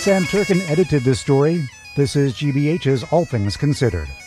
Sam Turkin edited this story. This is GBH's All Things Considered.